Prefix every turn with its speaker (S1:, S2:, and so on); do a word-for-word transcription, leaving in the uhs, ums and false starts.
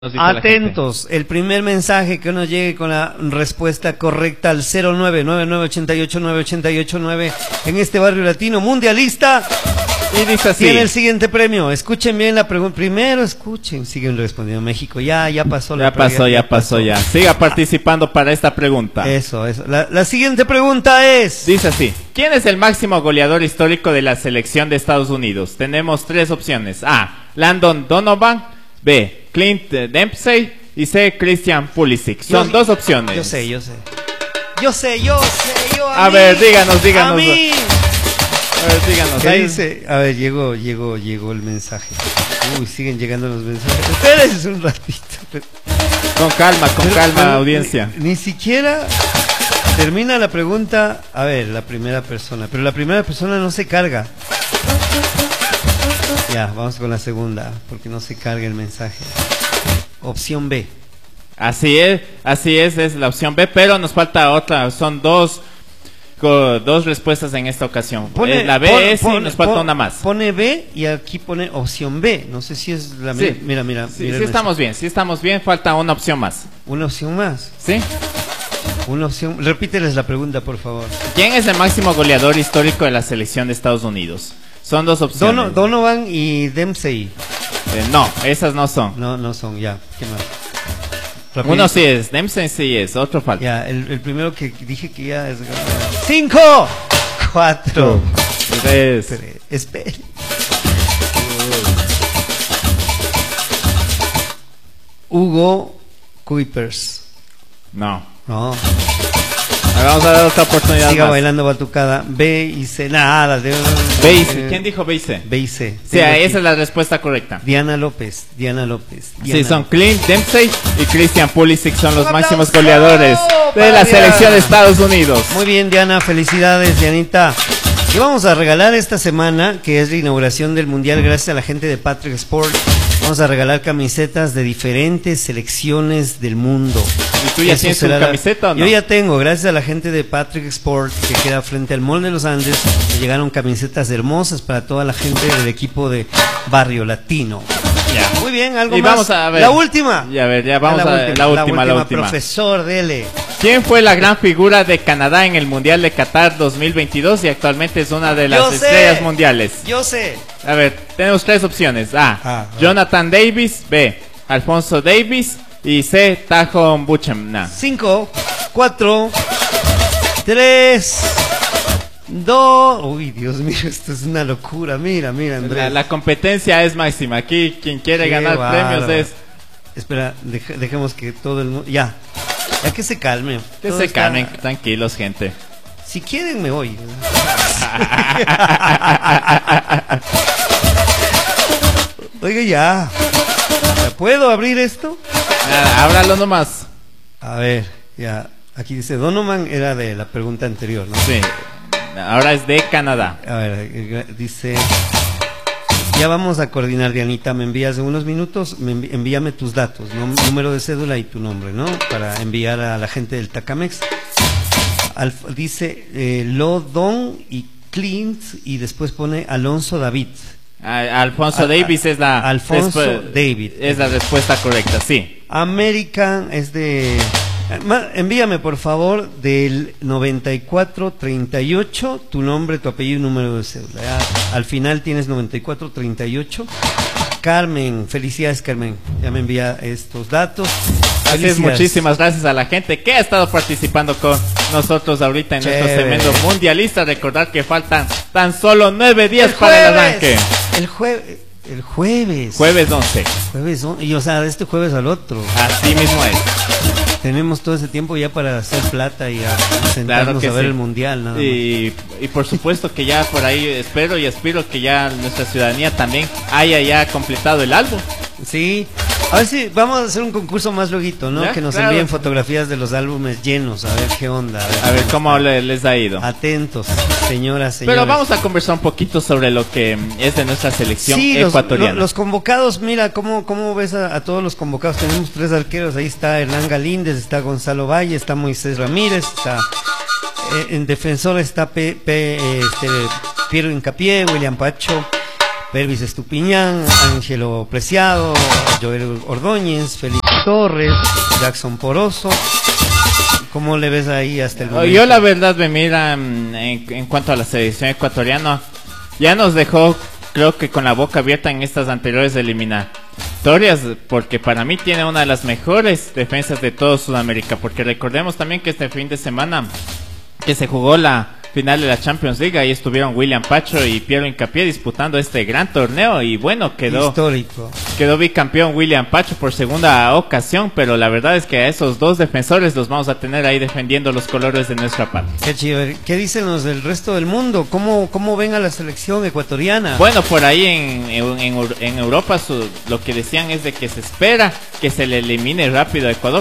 S1: Atentos, el primer mensaje que nos llegue con la respuesta correcta al cero nueve nueve nueve ocho ocho nueve ocho ocho nueve en este barrio latino mundialista.
S2: Y dice así.
S1: Tiene el siguiente premio. Escuchen bien la pregunta. Primero escuchen. Siguen respondiendo México. Ya, ya pasó la
S2: Ya pasó, ya, ya pasó, ya. Siga participando para esta pregunta.
S1: Eso, eso. La, la siguiente pregunta es.
S2: Dice así. ¿Quién es el máximo goleador histórico de la selección de Estados Unidos? Tenemos tres opciones. A. Landon Donovan. B. Clint Dempsey. Y C. Christian Pulisic. Son yo, dos opciones.
S1: Yo sé, yo sé. Yo sé, yo sé, yo. A,
S2: a
S1: mí,
S2: ver, díganos, díganos.
S1: A mí.
S2: A ver, díganos.
S1: ¿Qué
S2: ahí
S1: dice? A ver, llegó, llegó, llegó el mensaje. Uy, siguen llegando los mensajes. Espérense un ratito.
S2: Con calma, con
S1: pero,
S2: calma,
S1: pero,
S2: audiencia.
S1: Ni, ni siquiera termina la pregunta. A ver, la primera persona. Pero la primera persona no se carga. Ya, vamos con la segunda, porque no se carga el mensaje. Opción B.
S2: Así es, así es, es la opción B, pero nos falta otra. Son dos, dos respuestas en esta ocasión. Pone, la B pone, es y nos falta
S1: pone,
S2: una más.
S1: Pone B y aquí pone opción B. No sé si es la
S2: sí.
S1: Mira, mira.
S2: Sí,
S1: mira
S2: sí estamos bien, sí estamos bien. Falta una opción más.
S1: ¿Una opción más?
S2: Sí.
S1: Una opción. Repíteles la pregunta, por favor.
S2: ¿Quién es el máximo goleador histórico de la selección de Estados Unidos? Son dos opciones.
S1: Dono, Donovan y Dempsey.
S2: Eh, no, esas no son.
S1: No, no son, ya. ¿Qué más?
S2: Rapidito. Uno sí es, Dempsey sí es, otro falta.
S1: Ya, el, el primero que dije que ya es... ¡Cinco! ¡Cuatro!
S2: Tres.
S1: Tres. Espere. Hugo Kuipers.
S2: No.
S1: No.
S2: Vamos a dar otra oportunidad.
S1: Siga
S2: más.
S1: bailando batucada. B y C. Nada. De,
S2: B y C. ¿Quién dijo B y C?
S1: B y C.
S2: Sí, esa aquí. Es la respuesta correcta.
S1: Diana López. Diana López. Diana
S2: sí, son
S1: López.
S2: Clint Dempsey y Christian Pulisic. Son los
S1: ¡Un
S2: máximos
S1: aplauso
S2: goleadores de la
S1: Diana!
S2: selección de Estados Unidos.
S1: Muy bien, Diana. Felicidades, Dianita. Y vamos a regalar esta semana, que es la inauguración del Mundial, gracias a la gente de Patrick Sport. Vamos a regalar camisetas de diferentes selecciones del mundo.
S2: ¿Y tú ya Eso tienes una camiseta o no?
S1: Yo ya tengo, gracias a la gente de Patrick Sport, que queda frente al Mall de los Andes, me llegaron camisetas hermosas para toda la gente del equipo de Barrio Latino.
S2: Ya.
S1: Muy bien, algo
S2: y
S1: más.
S2: Vamos a ver.
S1: La última.
S2: Ya, a ver, ya vamos
S1: la
S2: a
S1: última,
S2: la última, la última,
S1: la
S2: la
S1: última. Profesor, dele.
S2: ¿Quién fue la gran figura de Canadá en el Mundial de Qatar dos mil veintidós y actualmente es una de las
S1: Yo
S2: estrellas
S1: sé.
S2: mundiales?
S1: Yo sé.
S2: A ver, tenemos tres opciones. A.
S1: Ah,
S2: Jonathan Davis. B. Alfonso Davis. Y C. Tajo Buchanan.
S1: Cinco, cuatro, tres, dos. Uy, Dios mío, esto es una locura. Mira, mira, Andrés.
S2: La, la competencia es máxima. Aquí quien quiere
S1: Qué
S2: ganar
S1: bárbaro.
S2: premios es...
S1: Espera, deje, dejemos que todo el mundo... Ya, ya que se calme.
S2: Que
S1: Todo
S2: se
S1: está...
S2: calmen, tranquilos, gente.
S1: Si quieren me voy. Oiga, ya. ¿Ya puedo abrir esto?
S2: Nada, ábralo nomás.
S1: A ver, ya. Aquí dice, Donovan era de la pregunta anterior, ¿no?
S2: Sí. Ahora es de Canadá.
S1: A ver, dice... Ya vamos a coordinar, Dianita. Me envías en unos minutos, me envi envíame tus datos, ¿no? Número de cédula y tu nombre, ¿no? Para enviar a la gente del Tacamex. Alf dice eh, Lodon y Clint y después pone Alonso David.
S2: A Alfonso
S1: a
S2: Davis es la
S1: Alfonso David
S2: es la respuesta correcta, sí.
S1: American es de... Envíame por favor del noventa y cuatro treinta y ocho tu nombre, tu apellido y número de cédula. Ya, al final tienes noventa y cuatro treinta y ocho. Carmen, felicidades Carmen, ya me envía estos datos.
S2: Así es, muchísimas gracias a la gente que ha estado participando con nosotros ahorita en Chévere. Nuestro segmento mundialista. Recordar que faltan tan solo nueve días el para el arranque.
S1: El jueves. El jueves.
S2: Jueves once.
S1: Jueves once. Y o sea, de este jueves al otro.
S2: Así mismo es.
S1: Tenemos todo ese tiempo ya para hacer plata y a sentarnos claro a ver sí. el mundial. Nada
S2: y, y por supuesto que ya por ahí espero y aspiro que ya nuestra ciudadanía también haya ya completado el álbum.
S1: Sí. A ver si vamos a hacer un concurso más luego, ¿no? ¿Ya? Que nos claro. envíen fotografías de los álbumes llenos, a ver qué onda. A ver,
S2: a ver cómo le, les ha ido.
S1: Atentos, señoras, señores.
S2: Pero vamos a conversar un poquito sobre lo que es de nuestra selección
S1: sí,
S2: ecuatoriana.
S1: Los, los convocados, mira, ¿cómo, cómo ves a, a todos los convocados? Tenemos tres arqueros, ahí está Hernán Galíndez, está Gonzalo Valle, está Moisés Ramírez, está eh, en defensor está P, P, este, Piero Hincapié, William Pacho. Pervis Estupiñán, Ángelo Preciado, Joel Ordóñez, Felipe Torres, Jackson Poroso. ¿Cómo le ves ahí hasta el momento?
S2: Yo la verdad me mira en, en cuanto a la selección ecuatoriana, ya nos dejó creo que con la boca abierta en estas anteriores eliminatorias, porque para mí tiene una de las mejores defensas de todo Sudamérica, porque recordemos también que este fin de semana que se jugó la final de la Champions League, ahí estuvieron William Pacho y Piero Hincapié disputando este gran torneo y bueno, quedó
S1: histórico.
S2: Quedó bicampeón William Pacho por segunda ocasión, pero la verdad es que a esos dos defensores los vamos a tener ahí defendiendo los colores de nuestra patria.
S1: Qué chévere. ¿Qué dicen los del resto del mundo? ¿Cómo, cómo ven a la selección ecuatoriana?
S2: Bueno, por ahí en, en, en Europa su, lo que decían es de que se espera que se le elimine rápido a Ecuador.